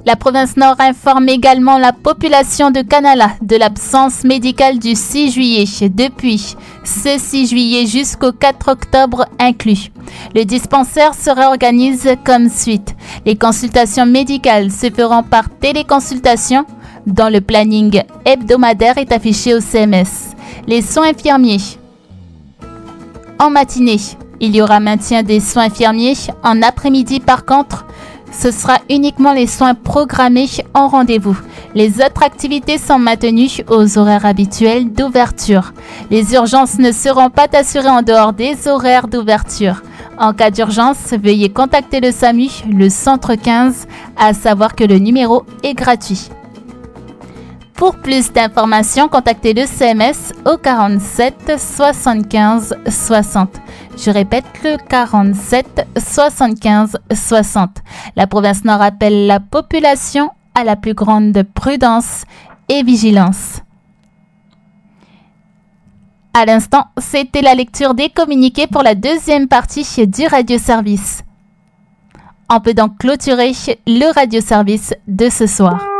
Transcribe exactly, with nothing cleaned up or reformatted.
La province Nord informe également la population de Canala de l'absence médicale du six juillet depuis ce six juillet jusqu'au quatre octobre inclus. Le dispensaire se réorganise comme suit. Les consultations médicales se feront par téléconsultation dont le planning hebdomadaire est affiché au C M S. Les soins infirmiers. En matinée, il y aura maintien des soins infirmiers. En après-midi, par contre, ce sera uniquement les soins programmés en rendez-vous. Les autres activités sont maintenues aux horaires habituels d'ouverture. Les urgences ne seront pas assurées en dehors des horaires d'ouverture. En cas d'urgence, veuillez contacter le SAMU, le centre quinze, à savoir que le numéro est gratuit. Pour plus d'informations, contactez le C M S au quarante-sept soixante-quinze soixante. Je répète, le quarante-sept soixante-quinze soixante. La province Nord appelle la population à la plus grande prudence et vigilance. À l'instant, c'était la lecture des communiqués pour la deuxième partie du radioservice. On peut donc clôturer le radioservice de ce soir.